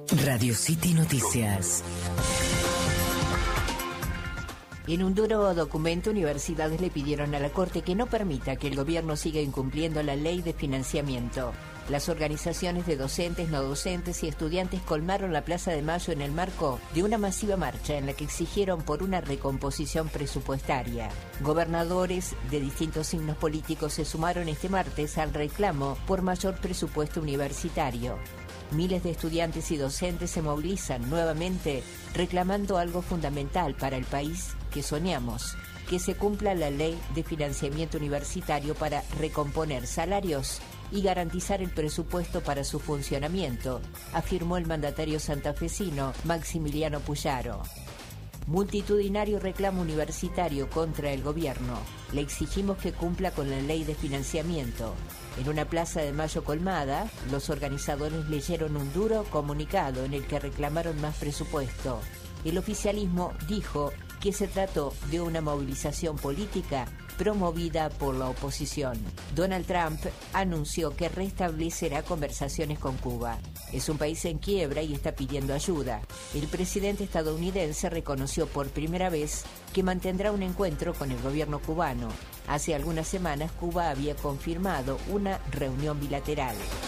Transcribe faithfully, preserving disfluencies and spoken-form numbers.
Radio City Noticias. En un duro documento, universidades le pidieron a la Corte que no permita que el gobierno siga incumpliendo la ley de financiamiento. Las organizaciones de docentes, no docentes y estudiantes colmaron la Plaza de Mayo en el marco de una masiva marcha en la que exigieron por una recomposición presupuestaria. Gobernadores de distintos signos políticos se sumaron este martes al reclamo por mayor presupuesto universitario. Miles de estudiantes y docentes se movilizan nuevamente reclamando algo fundamental para el país que soñamos, que se cumpla la ley de financiamiento universitario para recomponer salarios y garantizar el presupuesto para su funcionamiento, afirmó el mandatario santafesino Maximiliano Puyaro. Multitudinario reclamo universitario contra el gobierno. Le exigimos que cumpla con la ley de financiamiento. En una Plaza de Mayo colmada, los organizadores leyeron un duro comunicado en el que reclamaron más presupuesto. El oficialismo dijo que se trató de una movilización política promovida por la oposición. Donald Trump anunció que restablecerá conversaciones con Cuba. Es un país en quiebra y está pidiendo ayuda. El presidente estadounidense reconoció por primera vez que mantendrá un encuentro con el gobierno cubano. Hace algunas semanas Cuba había confirmado una reunión bilateral.